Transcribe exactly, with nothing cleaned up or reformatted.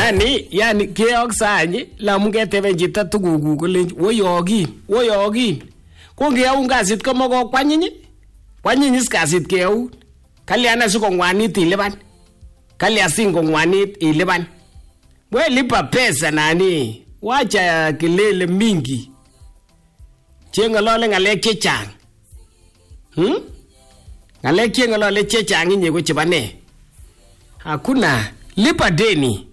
Yani, yani keok sanyi la mungeteben chito tuguk kole woyokin, woyokin. Ko ngeyaun kasit ko moko kwanyiny. Kwanyiny is kasit keyaun. Kalyan asikongwanit ilipan. Kalyan singongwanit ilipan. We lipa pesa nani. Wacha kelele mingi. Chengalole ngalek chechang. Hmm? Ngalek chengalole chechang inye ko chebo ne? Hakuna lipa deni.